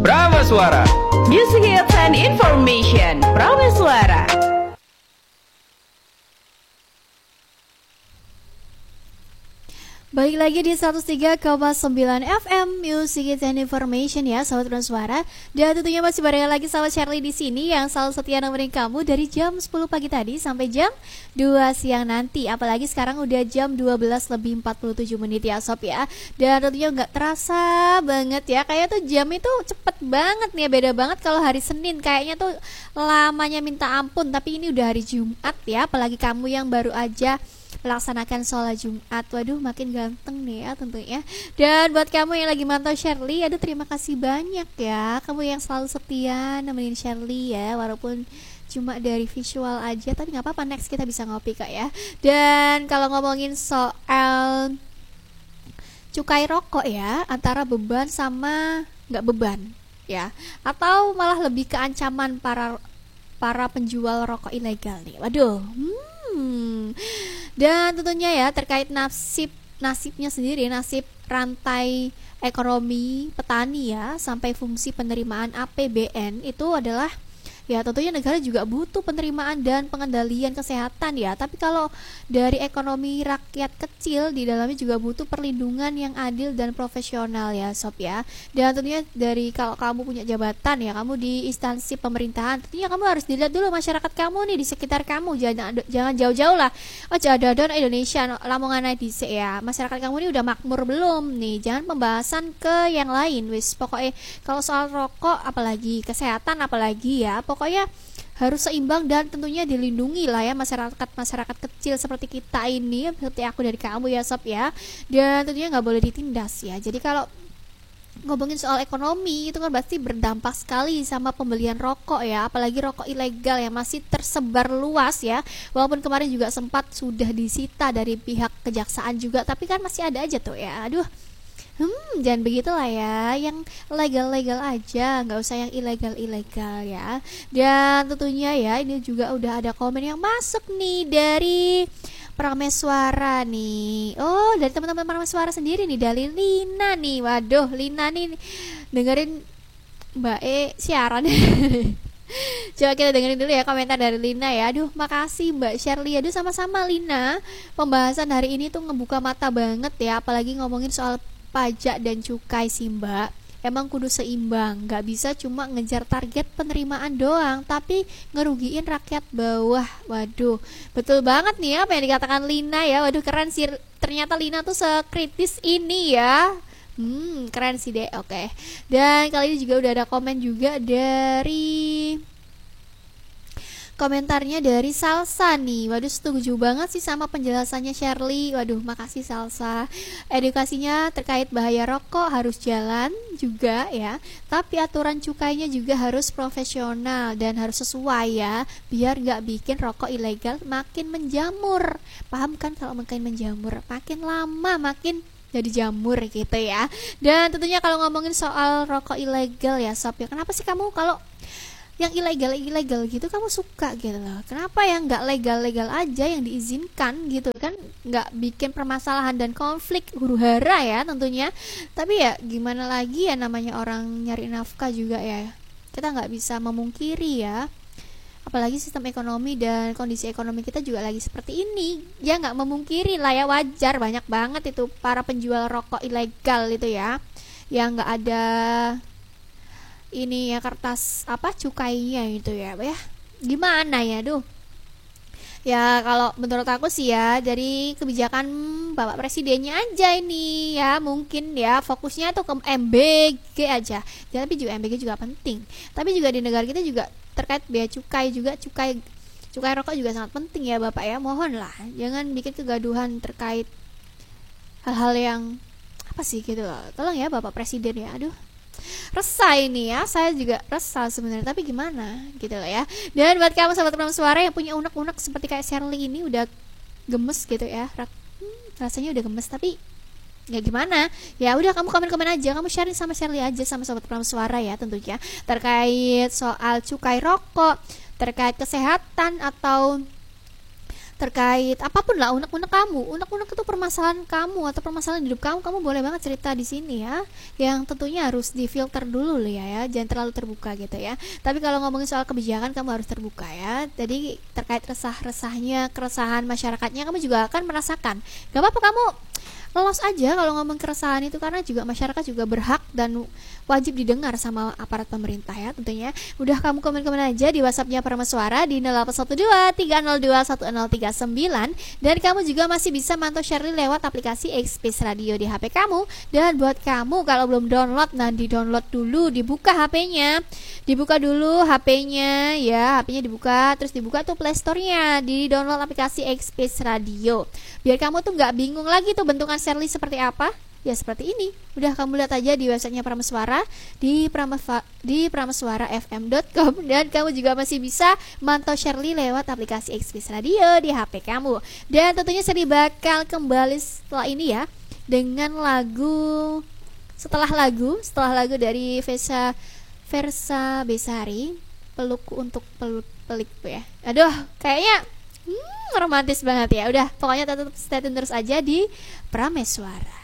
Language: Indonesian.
Prameswara. Music hits and information. Prameswara. Balik lagi di 103,9 FM Music and Information ya, Sobat Prameswara. Dan tentunya masih bareng lagi sama Shirley di sini yang selalu setia nemenin kamu dari jam 10 pagi tadi sampai jam 2 siang nanti. Apalagi sekarang udah jam 12 lebih 47 menit ya Sob ya. Dan tentunya nggak terasa banget ya, kayak tuh jam itu cepet banget nih ya. Beda banget kalau hari Senin, kayaknya tuh lamanya minta ampun. Tapi ini udah hari Jumat ya, apalagi kamu yang baru aja melaksanakan sholat Jumat. Waduh, makin ganteng nih ya tentunya. Dan buat kamu yang lagi mantau Shirley, aduh terima kasih banyak ya, kamu yang selalu setia nemenin Shirley ya, walaupun cuma dari visual aja, tapi nggak apa-apa, next kita bisa ngopi kak ya. Dan kalau ngomongin soal cukai rokok ya, antara beban sama nggak beban ya, atau malah lebih ke ancaman para penjual rokok ilegal nih. Waduh, dan tentunya ya terkait nasibnya sendiri, nasib rantai ekonomi petani ya, sampai fungsi penerimaan APBN itu adalah ya tentunya negara juga butuh penerimaan dan pengendalian kesehatan ya. Tapi kalau dari ekonomi rakyat kecil, di dalamnya juga butuh perlindungan yang adil dan profesional ya Sob ya. Dan tentunya dari kalau kamu punya jabatan ya, kamu di instansi pemerintahan, tentunya kamu harus dilihat dulu masyarakat kamu nih di sekitar kamu. Jangan jauh-jauh lah. Oh jadadon Indonesia lamongan dhisik ya. Masyarakat kamu ini udah makmur belum nih? Jangan pembahasan ke yang lain wis. Pokoknya kalau soal rokok apalagi kesehatan apalagi ya, pokoknya harus seimbang dan tentunya dilindungi lah ya masyarakat kecil seperti kita ini, seperti aku dari kamu ya Sob ya. Dan tentunya nggak boleh ditindas ya. Jadi kalau ngomongin soal ekonomi itu kan pasti berdampak sekali sama pembelian rokok ya, apalagi rokok ilegal yang masih tersebar luas ya. Walaupun kemarin juga sempat sudah disita dari pihak kejaksaan juga, tapi kan masih ada aja tuh ya. Aduh, jangan begitulah ya, yang legal-legal aja, nggak usah yang ilegal-ilegal ya. Dan tentunya ya ini juga udah ada komen yang masuk nih dari Prameswara nih. Oh, dari teman-teman Prameswara sendiri nih, dari Lina nih. Waduh, Lina nih dengerin Mbak siaran. Coba kita dengerin dulu ya komentar dari Lina ya. Aduh, makasih Mbak Shirley. Aduh, sama-sama Lina. Pembahasan hari ini tuh ngebuka mata banget ya, apalagi ngomongin soal pajak dan cukai sih Mbak. Emang kudu seimbang, gak bisa cuma ngejar target penerimaan doang tapi ngerugiin rakyat bawah. Waduh, betul banget nih apa yang dikatakan Lina ya. Waduh, keren sih, ternyata Lina tuh sekritis ini ya. Keren sih deh. Oke. Dan kali ini juga udah ada komen juga dari komentarnya dari Salsa nih. Waduh, setuju banget sih sama penjelasannya Shirley. Waduh, makasih Salsa. Edukasinya terkait bahaya rokok harus jalan juga ya, tapi aturan cukainya juga harus profesional dan harus sesuai ya, biar gak bikin rokok ilegal makin menjamur. Paham kan kalau makin menjamur, makin lama makin jadi jamur gitu ya. Dan tentunya kalau ngomongin soal rokok ilegal ya Sob ya, kenapa sih kamu kalau yang ilegal gitu kamu suka gitu loh? Kenapa yang nggak legal aja yang diizinkan gitu kan, nggak bikin permasalahan dan konflik huru hara ya tentunya. Tapi ya gimana lagi ya, namanya orang nyari nafkah juga ya, kita nggak bisa memungkiri ya, apalagi sistem ekonomi dan kondisi ekonomi kita juga lagi seperti ini ya, nggak memungkiri lah ya. Wajar banyak banget itu para penjual rokok ilegal itu ya, yang nggak ada ini ya kertas apa cukainya itu ya gimana ya. Duh ya, kalau menurut aku sih ya dari kebijakan Bapak Presidennya aja ini ya, mungkin ya fokusnya tuh ke MBG aja ya, tapi juga MBG juga penting, tapi juga di negara kita juga terkait bea cukai juga, cukai rokok juga sangat penting ya Bapak ya. Mohonlah jangan bikin kegaduhan terkait hal-hal yang apa sih gitu loh, tolong ya Bapak Presiden ya. Aduh, resah ini ya, saya juga resah sebenarnya, tapi gimana gitu loh ya. Dan buat kamu sahabat Prameswara yang punya unek-unek seperti kayak Shirley ini, udah gemes gitu ya, rasanya udah gemes, tapi ya gimana ya, udah kamu komen aja, kamu sharing sama Shirley aja, sama sahabat Prameswara ya tentunya, terkait soal cukai rokok, terkait kesehatan atau terkait apapun lah, unek-unek kamu, unek-unek itu permasalahan kamu atau permasalahan hidup kamu boleh banget cerita di sini ya. Yang tentunya harus difilter dulu ya, jangan terlalu terbuka gitu ya. Tapi kalau ngomongin soal kebijakan kamu harus terbuka ya. Jadi terkait resah-resahnya, keresahan masyarakatnya kamu juga akan merasakan. Gak apa-apa kamu lolos aja kalau ngomong keresahan itu, karena juga masyarakat juga berhak dan wajib didengar sama aparat pemerintah ya tentunya. Udah kamu komen-komen aja di WhatsAppnya Prameswara di 0812-302-1039, dan kamu juga masih bisa mantau Shirley lewat aplikasi Express Radio di HP kamu. Dan buat kamu kalau belum download, nah di-download dulu, dibuka HP-nya. Dibuka dulu HP-nya ya, HP-nya dibuka, terus dibuka tuh Play Store-nya, di-download aplikasi Express Radio. Biar kamu tuh nggak bingung lagi tuh bentukan Shirley seperti apa. Ya seperti ini. Udah kamu lihat aja di websitenya Prameswara di prameswarafm.com, dan kamu juga masih bisa mantau Shirley lewat aplikasi Express Radio di HP kamu. Dan tentunya Shirley bakal kembali setelah ini ya dengan setelah lagu dari Versa Besari, Pelukku untuk Pelikku ya. Aduh, kayaknya romantis banget ya. Udah, pokoknya tetap stay tune terus aja di Prameswara.